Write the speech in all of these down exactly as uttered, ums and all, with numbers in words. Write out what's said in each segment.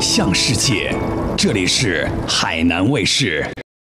向世界，这里是海南卫视。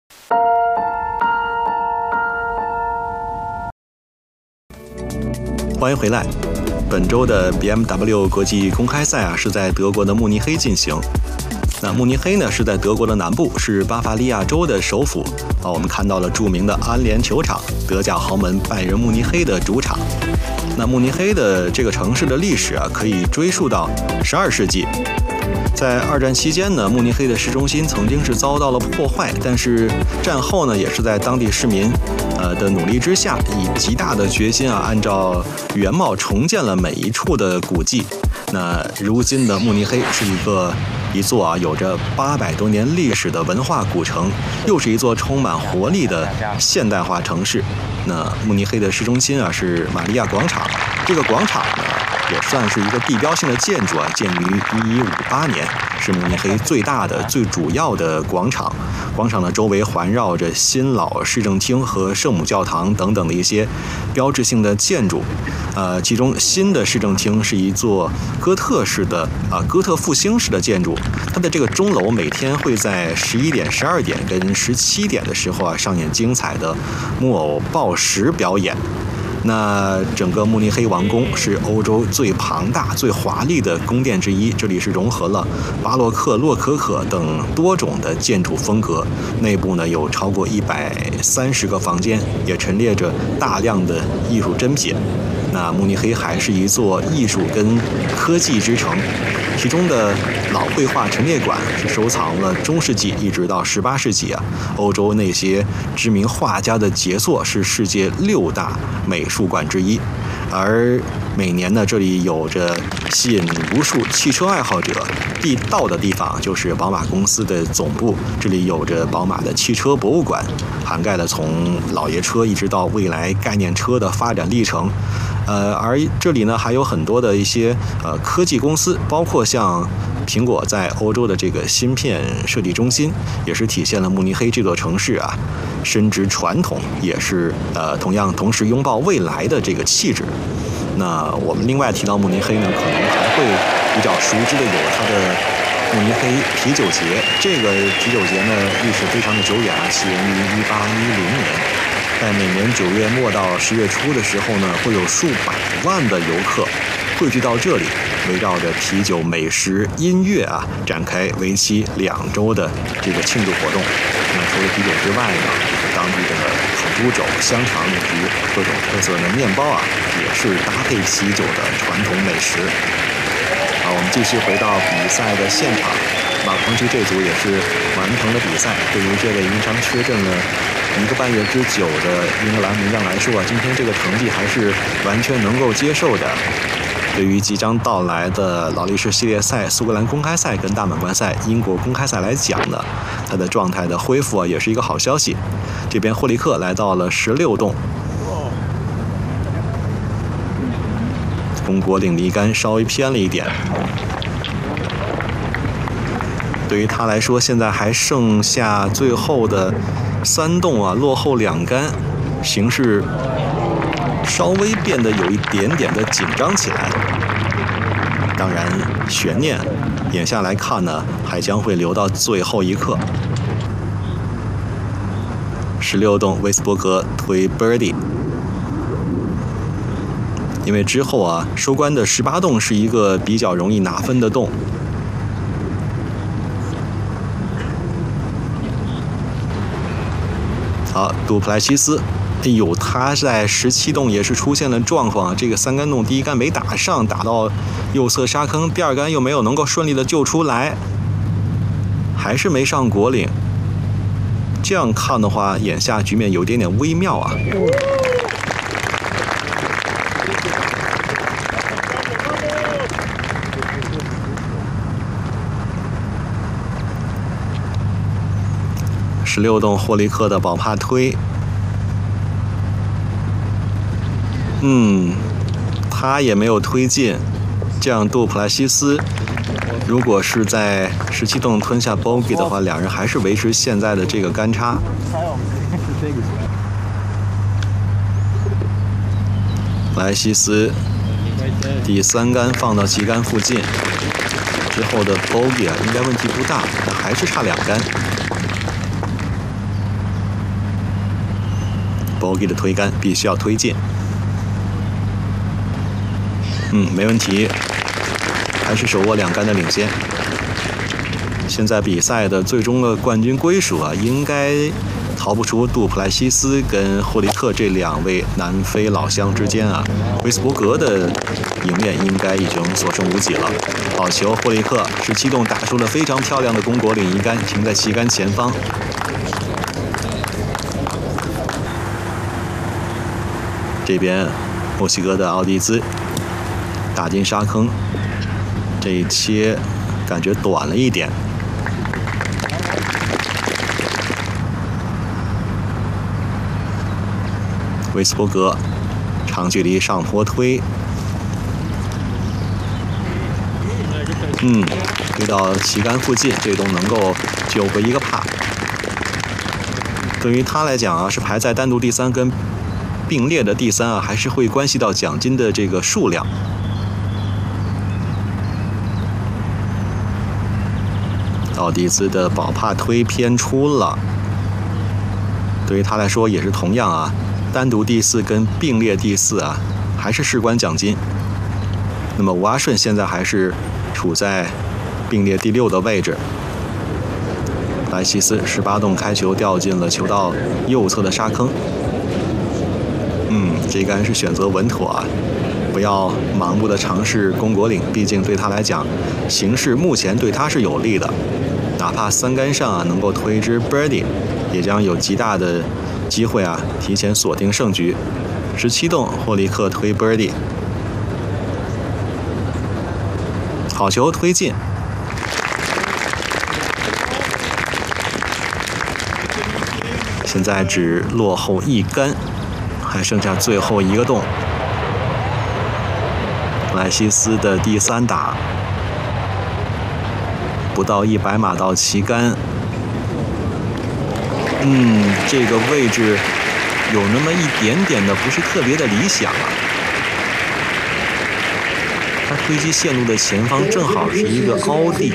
欢迎回来。本周的 B M W 国际公开赛啊，是在德国的慕尼黑进行。那慕尼黑呢，是在德国的南部，是巴伐利亚州的首府啊。我们看到了著名的安联球场，德甲豪门拜仁慕尼黑的主场。那慕尼黑的这个城市的历史啊，可以追溯到十二世纪。在二战期间呢，慕尼黑的市中心曾经是遭到了破坏，但是战后呢，也是在当地市民呃的努力之下，以极大的决心啊，按照原貌重建了每一处的古迹。那如今的慕尼黑是一个一座啊有着八百多年历史的文化古城，又是一座充满活力的现代化城市。那慕尼黑的市中心啊是玛利亚广场，这个广场呢也算是一个地标性的建筑啊，建于一一五八年，是慕尼黑最大的、最主要的广场。广场的周围环绕着新老市政厅和圣母教堂等等的一些标志性的建筑。呃，其中新的市政厅是一座哥特式的啊、呃、哥特复兴式的建筑，它的这个钟楼每天会在十一点、十二点跟十七点的时候啊上演精彩的木偶报时表演。那整个慕尼黑王宫是欧洲最庞大、最华丽的宫殿之一，这里是融合了巴洛克、洛可可等多种的建筑风格。内部呢有超过一百三十个房间，也陈列着大量的艺术珍品。那慕尼黑还是一座艺术跟科技之城，其中的老绘画陈列馆是收藏了中世纪一直到十八世纪啊欧洲那些知名画家的杰作，是世界六大美术馆之一。而每年呢，这里有着吸引无数汽车爱好者必到的地方，就是宝马公司的总部。这里有着宝马的汽车博物馆，涵盖了从老爷车一直到未来概念车的发展历程。呃，而这里呢还有很多的一些呃科技公司，包括像苹果在欧洲的这个芯片设计中心，也是体现了慕尼黑这座城市啊深植传统，也是呃同样同时拥抱未来的这个气质。那我们另外提到慕尼黑呢，可能还会比较熟知的有它的慕尼黑啤酒节。这个啤酒节呢历史非常的久远啊，起源于一八一零年。在每年九月末到十月初的时候呢，会有数百万的游客汇聚到这里，围绕着啤酒、美食、音乐啊，展开为期两周的这个庆祝活动。那除了啤酒之外呢，当地的烤猪肘、香肠以及各种特色的面包啊，也是搭配啤酒的传统美食。好，我们继续回到比赛的现场。马彭奇这组也是完成了比赛。对于这位因伤缺阵了一个半月之久的英格兰名将来说啊，今天这个成绩还是完全能够接受的。对于即将到来的劳力士系列赛、苏格兰公开赛跟大满贯赛、英国公开赛来讲呢，他的状态的恢复啊，也是一个好消息。这边霍利克来到了十六洞，中国领离杆稍微偏了一点。对于他来说，现在还剩下最后的三洞啊，落后两杆，形势稍微变得有一点点的紧张起来。当然，悬念眼下来看呢，还将会留到最后一刻。十六洞，威斯伯格推 birdie， 因为之后啊，收官的十八洞是一个比较容易拿分的洞。好，杜普莱西斯，哎呦，他在十七洞也是出现了状况，这个三杆洞第一杆没打上，打到右侧沙坑，第二杆又没有能够顺利的救出来，还是没上果岭。这样看的话，眼下局面有点点微妙啊。十六洞霍利克的宝帕推，嗯，他也没有推进。这样杜普莱西斯如果是在十七洞吞下 bogey 的话，两人还是维持现在的这个杆差。莱西斯第三杆放到旗杆附近， 之后的 bogey 啊，应该问题不大，但还是差两杆。bogey 的推杆必须要推进。嗯，没问题，还是手握两杆的领先。现在比赛的最终的冠军归属啊，应该逃不出杜普莱西斯跟霍利克这两位南非老乡之间啊。威斯伯格的赢面应该已经所剩无几了。好球，霍利克十七洞打出了非常漂亮的公果岭一杆，停在旗杆前方。这边墨西哥的奥蒂兹打进沙坑，这一切感觉短了一点。威斯伯格长距离上坡推，嗯，推到旗杆附近，这洞能够救回一个帕。对于他来讲啊，是排在单独第三跟并列的第三啊，还是会关系到奖金的这个数量。奥蒂兹的保帕推偏出了，对于他来说也是同样啊。单独第四跟并列第四啊，还是事关奖金。那么吴阿顺现在还是处在并列第六的位置。莱西斯十八洞开球掉进了球道右侧的沙坑。嗯，这杆是选择稳妥啊，不要盲目的尝试公果岭，毕竟对他来讲，形势目前对他是有利的。哪怕三杆上啊能够推支 birdie， 也将有极大的机会啊，提前锁定胜局。十七洞霍利克推 birdie， 好球推进。现在只落后一杆，还剩下最后一个洞。莱西斯的第三打，不到一百码到旗杆。嗯，这个位置有那么一点点的不是特别的理想啊。他推击线路的前方正好是一个凹地，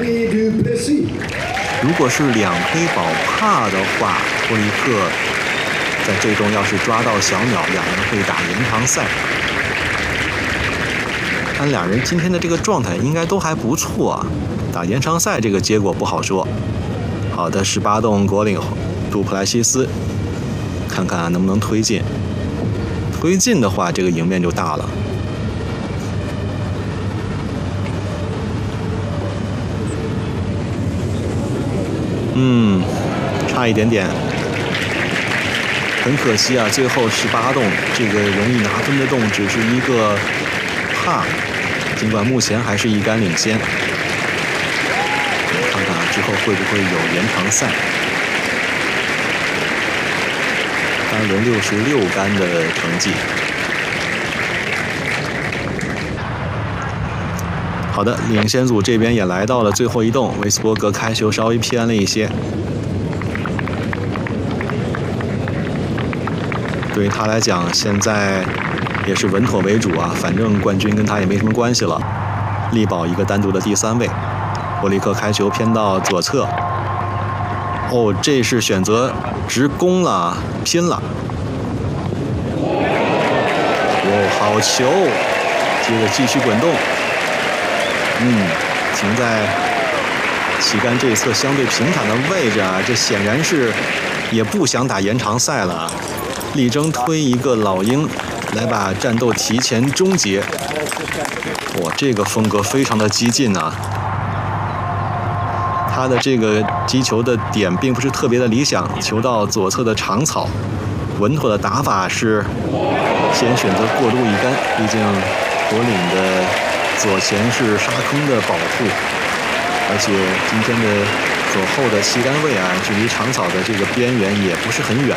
如果是两推保帕的话，霍利克在这洞要是抓到小鸟，两人会打延长赛。看两人今天的这个状态应该都还不错啊，打延长赛这个结果不好说。好的，十八洞果岭杜普莱西斯，看看能不能推进。推进的话，这个赢面就大了。嗯，差一点点，很可惜啊！最后十八洞这个容易拿分的洞只是一个帕，尽管目前还是一杆领先。看看之后会不会有延长赛？单轮六十六杆的成绩。好的，领先组这边也来到了最后一洞，威斯伯格开球稍微偏了一些。对于他来讲，现在也是稳妥为主啊，反正冠军跟他也没什么关系了，力保一个单独的第三位。霍利克开球偏到左侧，哦，这是选择直攻了，拼了。哦，好球，接着继续滚动。嗯，停在旗杆这一侧相对平坦的位置啊，这显然是也不想打延长赛了，力争推一个老鹰来把战斗提前终结。哇，这个风格非常的激进啊！他的这个击球的点并不是特别的理想，球到左侧的长草，稳妥的打法是先选择过渡一杆，毕竟果岭的左前是沙坑的保护，而且今天的左后的旗杆位啊，距离长草的这个边缘也不是很远。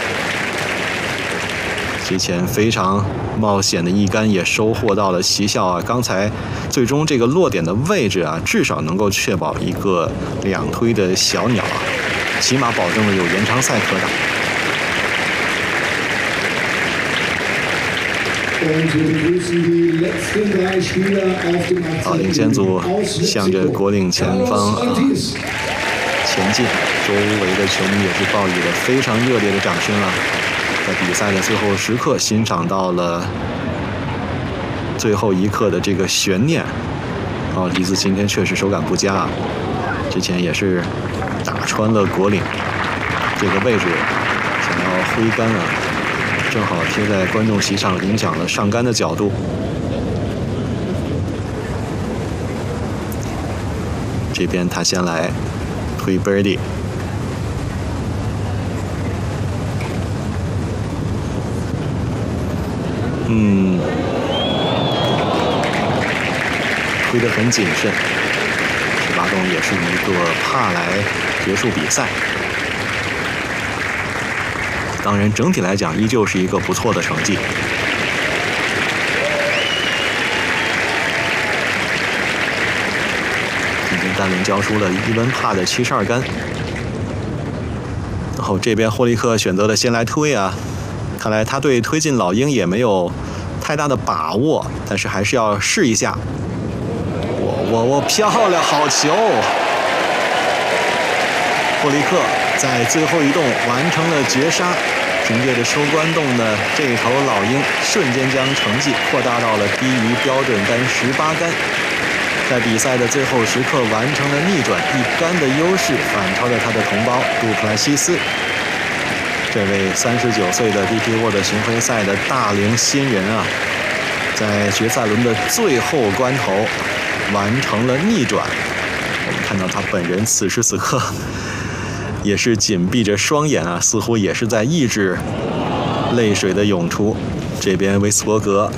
之前非常冒险的一杆也收获到了奇效啊！刚才最终这个落点的位置啊，至少能够确保一个两推的小鸟啊，起码保证了有延长赛可打。 好，领先组向着国岭前方啊前进，周围的球迷也是报以了非常热烈的掌声啊！在比赛的最后时刻，欣赏到了最后一刻的这个悬念。哦，李子今天确实手感不佳啊，之前也是打穿了国岭这个位置，想要挥杆啊，正好贴在观众席上，影响了上杆的角度。这边他先来推 birdie， 嗯，推得很谨慎。十八洞也是一个帕来结束比赛。当然，整体来讲依旧是一个不错的成绩。今天单轮交出了一温帕的七十二杆。然后这边霍利克选择了先来推啊，看来他对推进老鹰也没有太大的把握，但是还是要试一下。我我我漂亮，好球！霍利克在最后一洞完成了绝杀，凭借着收官洞的这一头老鹰，瞬间将成绩扩大到了低于标准杆十八杆，在比赛的最后时刻完成了逆转，一杆的优势反超了他的同胞杜普莱西斯。这位三十九岁的 D P World 巡回赛的大龄新人啊，在决赛轮的最后关头完成了逆转。我们看到他本人此时此刻也是紧闭着双眼啊，似乎也是在抑制泪水的涌出。这边威斯伯格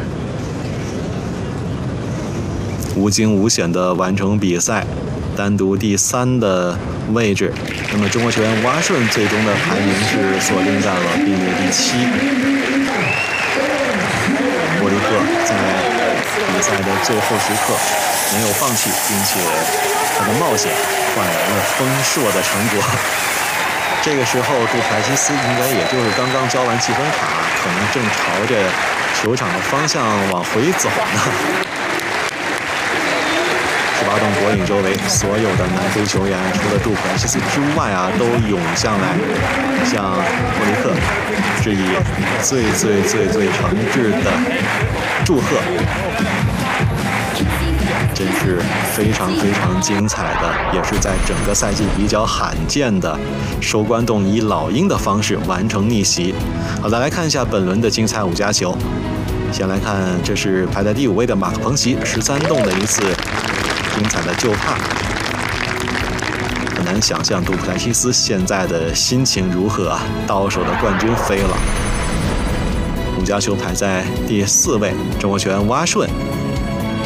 无惊无险地完成比赛，单独第三的位置。那么中国球员蛙顺最终的排名是锁定在了并列第七。霍利克在比赛的最后时刻没有放弃，并且他的冒险换来了丰硕的成果。这个时候杜普莱西斯应该也就是刚刚交完积分卡，可能正朝着球场的方向往回走呢。十八洞国岭周围所有的南非球员，除了杜普莱西斯之外啊，都涌向来向霍利克致以最最最最诚挚的祝贺。真是非常非常精彩的，也是在整个赛季比较罕见的收官洞以老鹰的方式完成逆袭。好，再来看一下本轮的精彩五加球。先来看，这是排在第五位的马克彭奇十三洞的一次精彩的救帕。很难想象杜普莱西斯现在的心情如何啊！到手的冠军飞了。五加球排在第四位，中国球员蛙顺